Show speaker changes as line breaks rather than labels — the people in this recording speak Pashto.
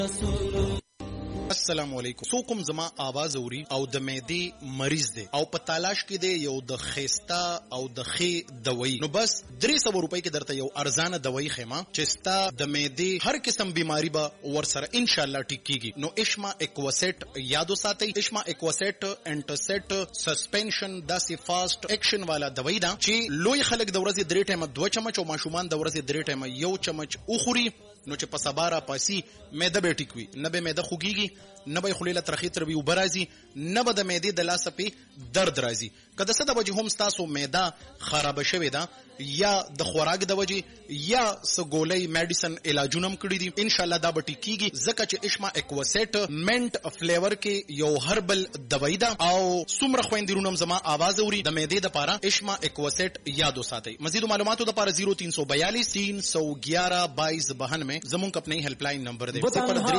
السلام علیکم. سو کوم زما आवाज اوري او د معدې مریض دی او په تلاش کې دی یو د خيستا او د خې دوايي، نو بس 300 روپۍ کې درته یو ارزانه دوايي خېما چې ستا د معدې هر قسم بیماری به ورسره ان شاء الله ټیک کیږي. نو اشما اکواسیټ یادو ساتئ. اشما اکواسیټ انټرسیټ سسپنشن داسې فاست اکشن والا دوايي ده چې لوی خلک د ورځې 3 ټیمه 2 چمچ او ماشومان د ورځې 3 ټیمه 1 چمچ اخوري، نو چې په سبا را پاسي معده به ټیک وي، نه به معده خوږیږي، نه به خلیله ترخی تر وی وبرازي، نه به د معدې د لاسه په درد راځي. کله څه د وجه هم تاسو معده خراب شوی ده یا د خوراک د وجه یا سګولې میډیسن علاجونه هم کړی دي، ان شاء الله دا به ټیکيږي. ځکه چې اشما اکواسیټ منټ فلیور کې یو هربل دوايي ده او څومره خويندرونم زما आवाज اوري د معدې د پاره اشما اکواسیټ یادو ساتئ. مزید معلوماتو د پاره 0342 311 2292 زمونږ خپل هیلپ لاین نمبر دی.